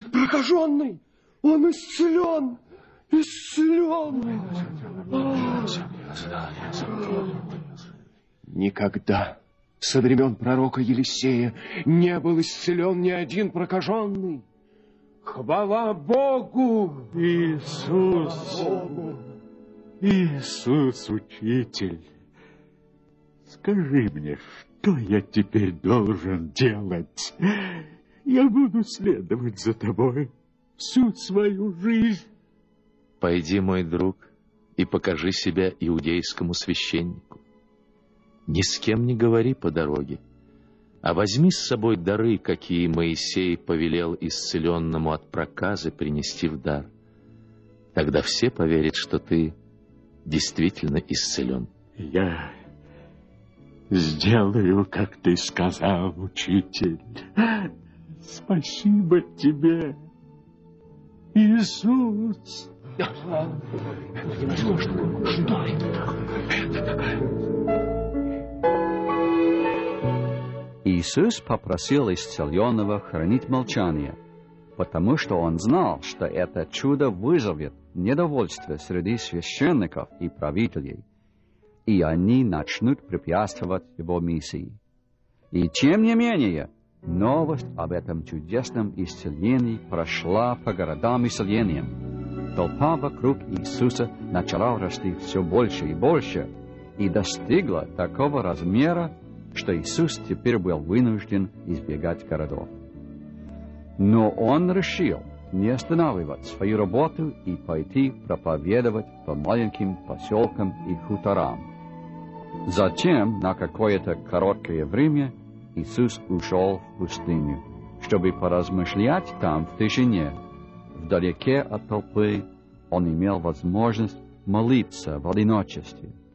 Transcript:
Прокаженный! Он исцелен! Исцелен! Никогда со времен пророка Елисея не был исцелен ни один прокаженный. Хвала Богу! Иисус! Иисус, Учитель, скажи мне, что я теперь должен делать? Я буду следовать за тобой всю свою жизнь. Пойди, мой друг, и покажи себя иудейскому священнику. Ни с кем не говори по дороге, а возьми с собой дары, какие Моисей повелел исцеленному от проказы принести в дар. Тогда все поверят, что ты действительно исцелен. Я сделаю, как ты сказал, Учитель. Спасибо тебе, Иисус. Что это такое? Иисус попросил исцеленного хранить молчание, потому что он знал, что это чудо вызовет недовольство среди священников и правителей, и они начнут препятствовать его миссии. И тем не менее, новость об этом чудесном исцелении прошла по городам и селениям. Толпа вокруг Иисуса начала расти все больше и больше и достигла такого размера, что Иисус теперь был вынужден избегать городов. Но он решил не останавливать свою работу и пойти проповедовать по маленьким поселкам и хуторам. Затем, на какое-то короткое время, Иисус ушел в пустыню, чтобы поразмышлять там в тишине. Вдалеке от толпы он имел возможность молиться в одиночестве.